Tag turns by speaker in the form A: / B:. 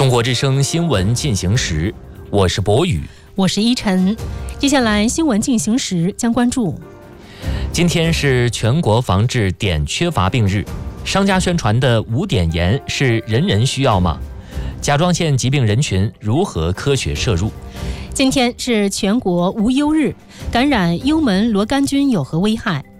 A: 中国之声新闻进行时，我是博宇，
B: 我是依晨。接下来新闻进行时将关注：
A: 今天是全国防治碘缺乏病日，商家宣传的无碘盐是人人需要吗？甲状腺疾病人群如何科学摄入？
B: 今天是全国无忧日，感染幽门螺杆菌有何危害？